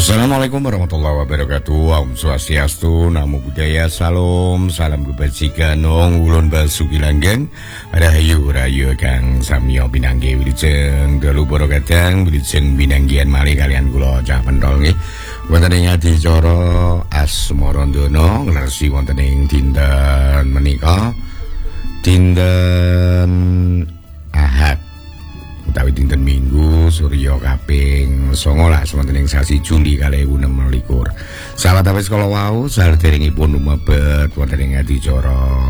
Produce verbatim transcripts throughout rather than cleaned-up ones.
Assalamualaikum warahmatullahi wabarakatuh. Om Swastiastu, Namo Buddhaya, Salam, salam kebajikan, Ong Ulun Basuki Langgeng, Rahayu Rahayu Kang Samyo Pinangge Wilujeng, Dalu Boro Kadang Wilujeng Pinanggian Mali kalian kula cah pentol nggih. Wonten ing adicara Asmarandono ngresi wonten ing dinten menika dinten Ahad utawi dinten Minggu Surya kaping songolas wonten ing sasi Juli kalih ewu enem likur. Sahabat awis kala wau saderengipun lumebet wonten ing adicara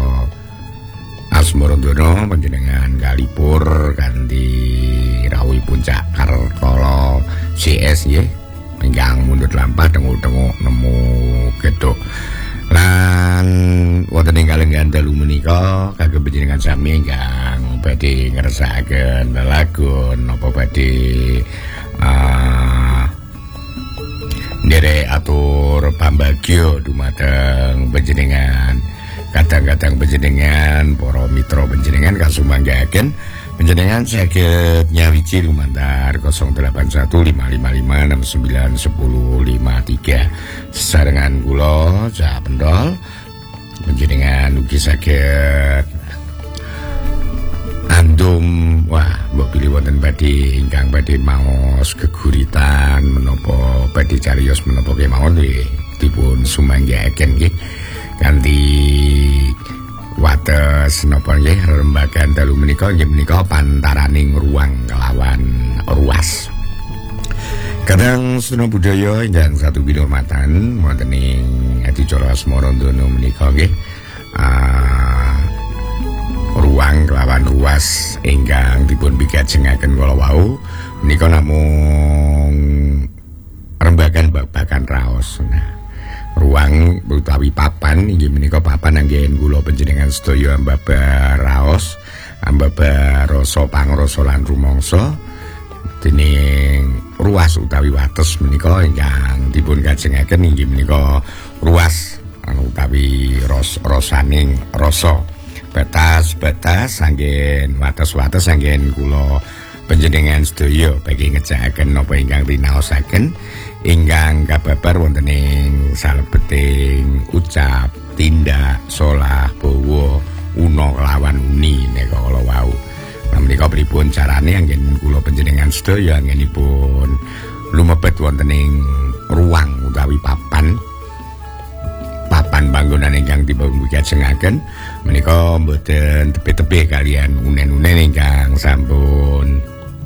Asmarandono panjenengan kalipur kanthi rawuh puncak Kartala C S nggih ingkang mundhut lampah tenguk-tenguk nemu gedhok. Lan wonten ing kalenggan dalu menika kagem panjenengan sami ingkang badhe ngersakaken lelagon napa badhe uh, nderek atur pambagya dumateng panjenengan kadang-kadang panjenengan para mitra panjenengan kasumanggaken panjenengan saged nyawiji lumantar nol delapan satu lima lima lima enam sembilan satu nol lima tiga sesarengan kula Cah Pendol panjenengan ugi saged andum wah mbok pilih wonten badhe ingkang badhe maos geguritan menapa badhe cariyos menapa kemawon nggih dipun sumanggaaken nggih kanthi wates napa nggih rembagan dalu menika nggih menika pantaraning ruang kelawan ruas. Kadang sedaya budaya ingkang satu pinurmatan wonten ing adicara Asmarandono menika nggih uh, ruang kelawan ruas ingkang dipun pigajengaken kala wau menika namung rembagan babagan raos. Nah, ruang utawi papan inggih menika papan anggen kula panjenengan sedaya ambabar raos, ambabar rasa pangrasa lan rumangsa dening ruas utawi wates menika ingkang dipun kajengaken inggih menika ruas utawi ros rosaning rasa. Batas-batas anggen wates-wates anggen kula panjenengan sedaya badhe ngejakaken napa ingkang rinaosaken ingkang kababar wonten ing salebeting ucap, tindak, solah, bawa, una kelawan uni nika kala wau. Nah menika pripun carane anggen kula panjenengan sedaya anggenipun lumebet wonten ing ruang utawi papan papan bangunan ingkang dipun kajengaken menika mboten tebih-tebih kalian unen-unen ingkang sampun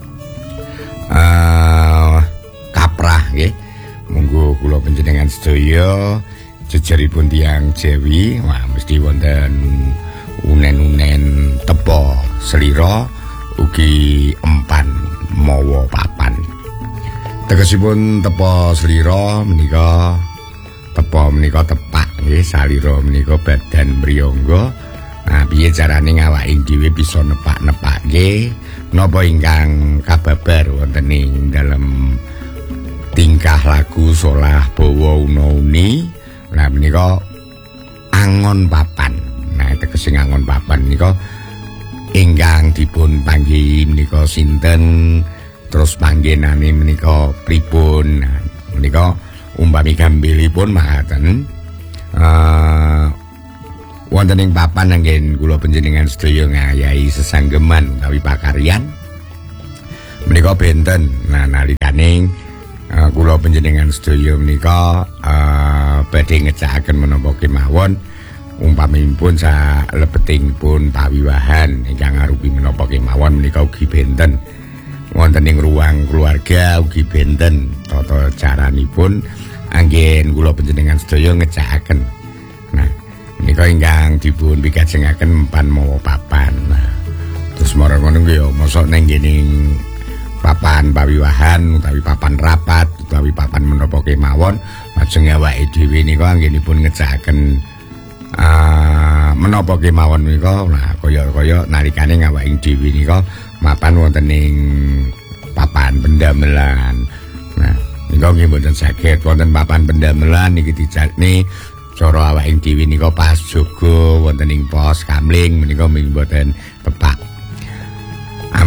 uh, kaprah nggih. Monggo kula panjenengan sedaya jejeripun tiyang Jawi wah mesti wonten unen-unen tepa slira ugi empan mawa papan. Tegesipun tepa slira menika tepa menika tepak nggih salira menika badan priyangga. Nah piye carane ngawake dhewe bisa nepak-nepakke napa ingkang kababar wonten ing dalem tingkah laku solah bawa una uni. Nah menika angon papan. Nah tegese angon papan menika ingkang dipun panggihi menika sinten terus panggenane menika pripun. Nah menika umpami gambilipun makaten uh, wonten ing papan anggen kula panjenengan sedaya ngayahi sesanggeman utawi pakaryan menika benten. Nah nalikane uh, kula panjenengan sedaya menika uh, badhe ngejakaken menapa kemawon umpamipun salebetingipun pawiwahan ingkang arupi menapa kemawon menika ugi benten wonten ing ruang keluarga ugi benten tata caranipun anggen kula panjenengan sedaya ngejakaken. Nah menika ingkang dipun pigajengaken empan mawa papan. Nah terus marang ngono nggih ya mosok neng gening papan pawiwahan utawi papan rapat utawi papan menapa kemawon lajeng awake dhewe nika anggenipun ngejakaken uh, menapa kemawon nika. Nah kaya-kaya nalikane ngawake dhewe nika mapan wonten ing papan pendamelan. Nah nika nggih mboten saged wonten papan pendamelan niki dijakne cara awake dhewe nika pas jaga wonten ing pos kamling menika mboten tepak.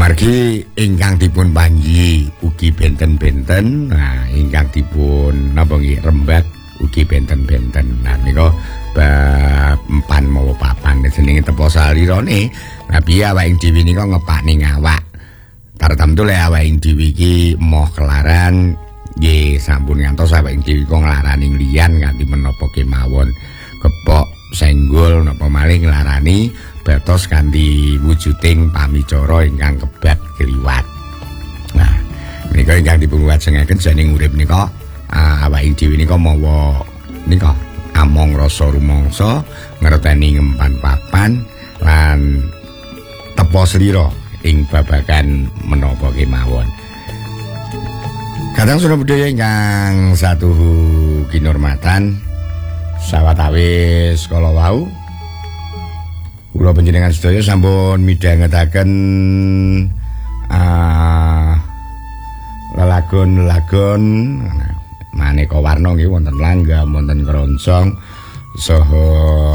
Amargi ingkang dipun panji ugi benten-benten, nah ingkang dipun napa nggih rembag ugi benten-benten. Nah nika bab empan mawa papan jenenge tepa salirane. Nah piye awake dhewe nika ngepakne ngawak. Tartamtu le awake dhewe iki moh kelaran nggih sampun ngantos awake dhewe kok nglarani liyan kanthi menapa kemawon. Kepok senggol napa malih nglarani batos kanthi wujuding pamicara ingkang kebat kliwat. Nah, menika ingkang dipun wajengaken janing urip nika awake dhewe nika mawa nika among rasa rumangsa ngerteni ngempan papan lan tepa slira ing babagan menapa kemawon. Kadang sura budaya ingkang satuhu kinurmatan sawatawis kala wau kula panjenengan sedaya sampun midhangetaken uh, lelagon-lelagon maneka warna nggih wonten langgam, wonten keroncong saha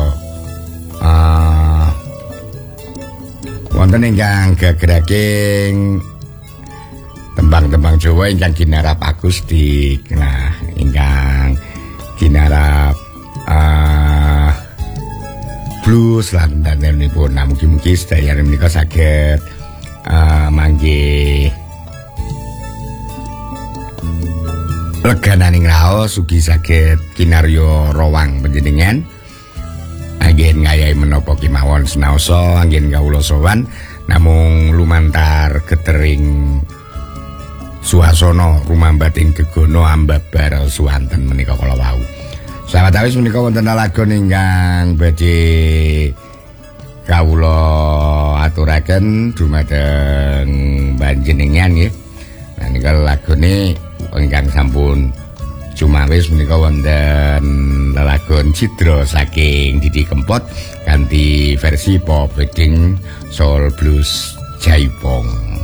uh, wonten ingkang gageraking tembang-tembang Jawa ingkang ginarap akustik. Nah, ingkang ginarap uh, blues lan dantenipun. Nah, mugi-mugi sedaya menika saged uh, mangke legananing raos ugi saged kinarya rawang panjenengan anggen ngayahi menapa kemawon senaosa anggen kawula sowan namung lumantar getering suasana rumambating gegono ambabar suwanten menika kala wau. Sawetawis menika wonten lelagon ingkang badhe kawula aturaken dumateng panjenengan nggih. Nah nika lelagone ingkang sampun cumawis menika wonten lelagon Cidra saking Didi Kempot kanthi versi pop wedding soul blues Jaipong.